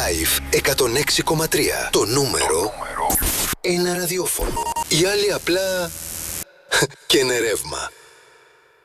Live 106,3. Το νούμερο ένα ραδιόφωνο. Οι άλλοι απλά και είναι ρεύμα.